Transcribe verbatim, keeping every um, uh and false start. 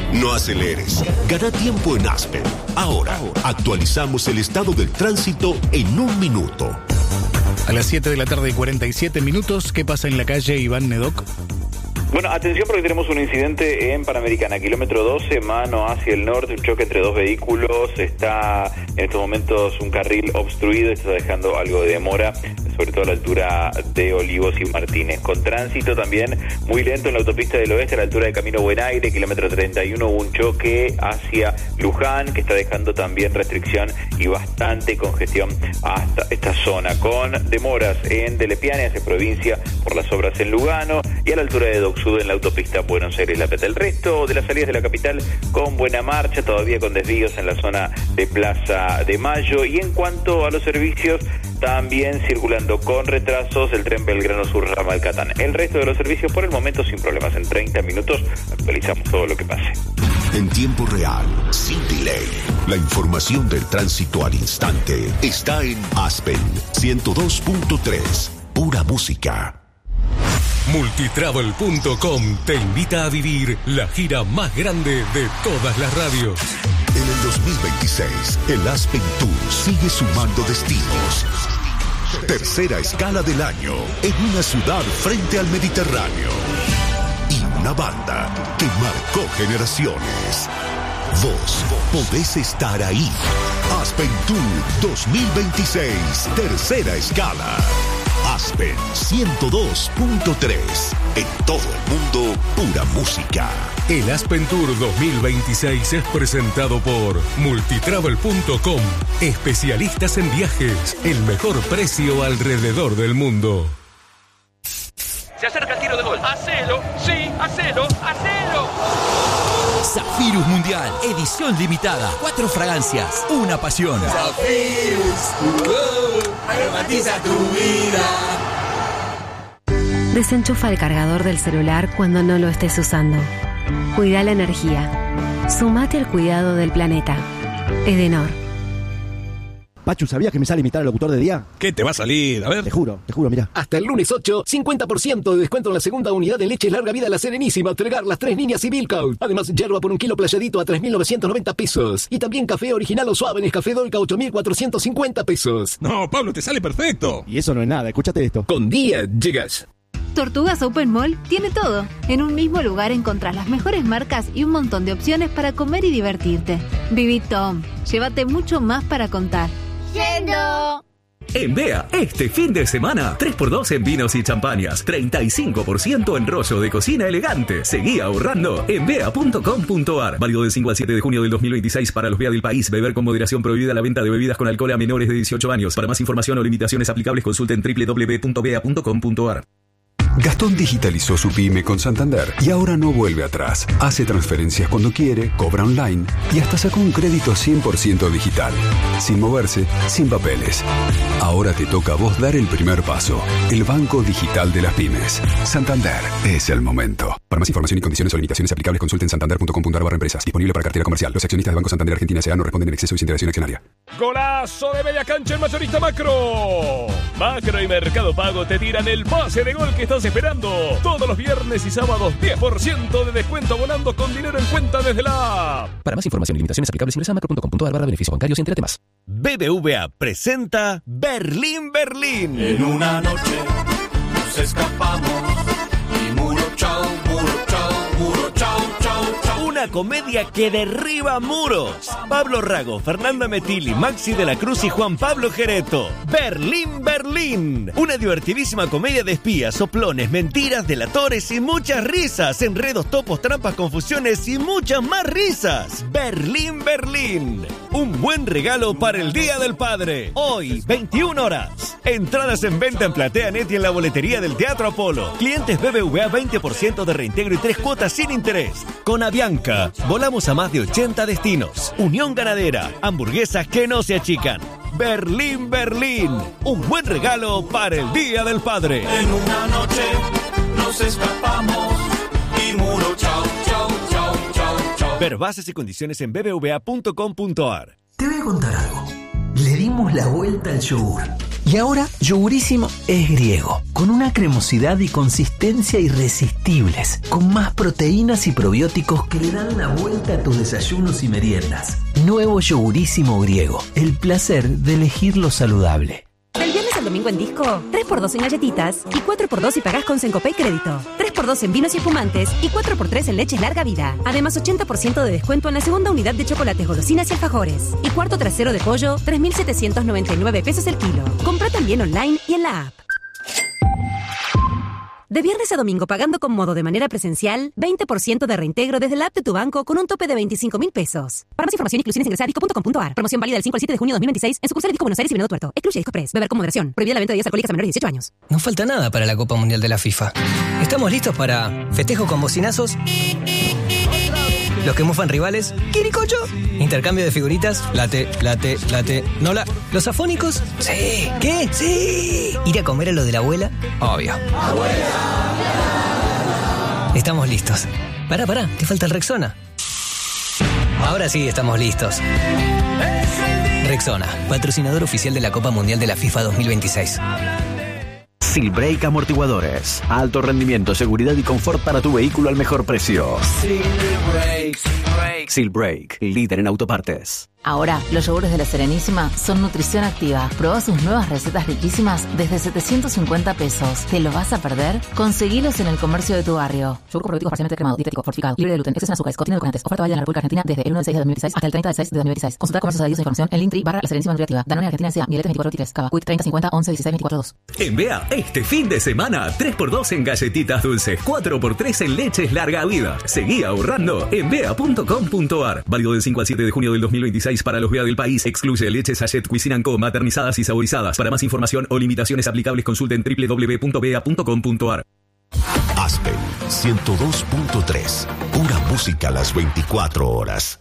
No aceleres. Gana tiempo en Aspen. Ahora, actualizamos el estado del tránsito en un minuto. A las siete de la tarde y cuarenta y siete minutos, ¿qué pasa en la calle Iván Nedoc? Bueno, atención porque tenemos un incidente en Panamericana, kilómetro doce, mano hacia el norte, un choque entre dos vehículos, está en estos momentos un carril obstruido, está dejando algo de demora, sobre todo a la altura de Olivos y Martínez. Con tránsito también muy lento en la autopista del oeste, a la altura de Camino Buen Aire, kilómetro treinta y uno, hubo un choque hacia Luján, que está dejando también restricción y bastante congestión hasta esta zona, con demoras en Delepiane, hacia provincia, por las obras en Lugano, y a la altura de Doc Sud en la autopista Buenos Aires-La Plata. El resto de las salidas de la capital con buena marcha, todavía con desvíos en la zona de Plaza de Mayo. Y en cuanto a los servicios, también circulando con retrasos el tren Belgrano Sur Ramal Catán. El resto de los servicios por el momento sin problemas. En treinta minutos actualizamos todo lo que pase. En tiempo real, sin delay. La información del tránsito al instante está en Aspen ciento dos punto tres. Pura música. Multitravel punto com te invita a vivir la gira más grande de todas las radios. En el dos mil veintiséis, el Aspen Tour sigue sumando destinos. Tercera escala del año en una ciudad frente al Mediterráneo. Y una banda que marcó generaciones. Vos podés estar ahí. Aspen Tour dos mil veintiséis, tercera escala. Aspen ciento dos punto tres. En todo el mundo, pura música. El Aspen Tour dos mil veintiséis es presentado por Multitravel punto com. Especialistas en viajes. El mejor precio alrededor del mundo. Se acerca el tiro de gol. ¡Hacelo! ¡Sí! ¡Hacelo! ¡Hacelo! Zafirus Mundial, edición limitada. Cuatro fragancias, una pasión. Zafirus, uh, aromatiza tu vida. Desenchufa el cargador del celular cuando no lo estés usando. Cuida la energía. Sumate al cuidado del planeta. Edenor. Pachu, ¿sabías que me sale imitar al locutor de día? ¿Qué te va a salir? A ver. Te juro, te juro, mirá. Hasta el lunes ocho, cincuenta por ciento de descuento en la segunda unidad de leche larga vida La Serenísima, Tregar, Las Tres Niñas y Milkout. Además, yerba por un kilo playadito a tres mil novecientos noventa pesos. Y también café original o suave Nescafé Dolca ocho mil cuatrocientos cincuenta pesos. No, Pablo, te sale perfecto. Y eso no es nada, escúchate esto. Con día llegas. Tortugas Open Mall tiene todo. En un mismo lugar encontrás las mejores marcas y un montón de opciones para comer y divertirte. Viví Tom, llévate mucho más para contar. ¡Yendo! En Bea, este fin de semana, tres por dos en vinos y champañas, treinta y cinco por ciento en rollo de cocina elegante. Seguí ahorrando en bea punto com punto ar. Válido del cinco al siete de junio del dos mil veintiséis para los Bea del país. Beber con moderación, prohibida la venta de bebidas con alcohol a menores de dieciocho años. Para más información o limitaciones aplicables, consulten doble u doble u doble u punto bea punto com punto ar. Gastón digitalizó su pyme con Santander y ahora no vuelve atrás. Hace transferencias cuando quiere, cobra online y hasta sacó un crédito cien por ciento digital. Sin moverse, sin papeles. Ahora te toca a vos dar el primer paso. El banco digital de las pymes. Santander es el momento. Para más información y condiciones o limitaciones aplicables, consulten santander punto com punto ar barra empresas. Disponible para cartera comercial. Los accionistas del Banco Santander Argentina S A no responden en exceso y sin integración accionaria. ¡Golazo de media cancha en Mayorista Macro! Macro y Mercado Pago te tiran el pase de gol que estás esperando. Todos los viernes y sábados, diez por ciento de descuento volando con dinero en cuenta desde la app. Para más información y limitaciones aplicables, ingresa a macro punto com punto ar barra beneficios bancarios y entérate más. B B V A presenta Berlín, Berlín. En una noche nos escapamos y muro chao, muro chao, muro chao, chao, chao. Una comedia que derriba muros. Pablo Rago, Fernanda Metilli, Maxi de la Cruz y Juan Pablo Gereto. Berlín, Berlín. Una divertidísima comedia de espías, soplones, mentiras, delatores y muchas risas. Enredos, topos, trampas, confusiones y muchas más risas. Berlín, Berlín. Un buen regalo para el Día del Padre. Hoy, veintiuna horas. Entradas en venta en PlateaNet y en la boletería del Teatro Apolo. Clientes B B V A veinte por ciento de reintegro y tres cuotas sin interés. Con Avianca, volamos a más de ochenta destinos. Unión Ganadera, hamburguesas que no se achican. Berlín, Berlín. Un buen regalo para el Día del Padre. En una noche nos escapamos y muro chao, chao, chao, chao, chao. Ver bases y condiciones en b b v a punto com punto ar. Te voy a contar algo. Le dimos la vuelta al yogur. Y ahora, Yogurísimo es griego, con una cremosidad y consistencia irresistibles, con más proteínas y probióticos que le dan la vuelta a tus desayunos y meriendas. Nuevo Yogurísimo griego, el placer de elegir lo saludable. Del viernes al domingo en Disco, tres por dos en galletitas y cuatro por dos si pagás con Sencopay Crédito. tres por dos en vinos y espumantes y cuatro por tres en leches larga vida. Además, ochenta por ciento de descuento en la segunda unidad de chocolates, golosinas y alfajores. Y cuarto trasero de pollo, tres mil setecientos noventa y nueve pesos el kilo. Compra también online y en la app. De viernes a domingo pagando con Modo de manera presencial, veinte por ciento de reintegro desde la app de tu banco con un tope de veinticinco mil pesos. Para más información, inclusiones, ingresa a disco punto com punto ar. Promoción válida del cinco al siete de junio de dos mil veintiséis en sucursales Disco Buenos Aires y Venado Tuerto. Excluye Disco Press. Beber con moderación. Prohibida la venta de bebidas alcohólicas a menores de dieciocho años. No falta nada para la Copa Mundial de la FIFA. ¿Estamos listos para festejo con bocinazos? Los que mufan rivales, ¿Quiricocho? Intercambio de figuritas, late, late, late, nola. ¿Los afónicos? Sí. ¿Qué? Sí. ¿Ir a comer a lo de la abuela? Obvio. ¡Abuela! Estamos listos. Pará, pará, te falta el Rexona. Ahora sí estamos listos. Rexona, patrocinador oficial de la Copa Mundial de la FIFA dos mil veintiséis. Silbrake Amortiguadores. Alto rendimiento, seguridad y confort para tu vehículo al mejor precio. Silbrake. Silbrake, líder en autopartes. Ahora, los yogures de La Serenísima son nutrición activa. Probá sus nuevas recetas riquísimas desde setecientos cincuenta pesos. ¿Te lo vas a perder? Conseguilos en el comercio de tu barrio. Yogur con probióticos parcialmente cremado, dietético, fortificado, libre de gluten, exceso en azúcares, contiene edulcorantes. Oferta válida en la República Argentina desde el uno del seis de dos mil dieciséis hasta el treinta del seis de dos mil veintiséis. Consulta comercios adheridos e información en Linktree barra La Serenísima Nutriactiva. Danone Argentina S A, Mielete veinticuatro veintitrés, Cava, Quick treinta cincuenta once dieciséis veinticuatro dos. En Bea, este fin de semana, tres por dos en galletitas dulces, cuatro por tres en leches larga vida. Seguí ahorrando en bea punto com punto ar. Válido del cinco al siete de junio del dos mil veintiséis para los Bea del país. Excluye leche sachet Cuisine and Co, maternizadas y saborizadas. Para más información o limitaciones aplicables, consulten doble u doble u doble u punto bea punto com punto ar. Aspen ciento dos punto tres. Pura música a las veinticuatro horas.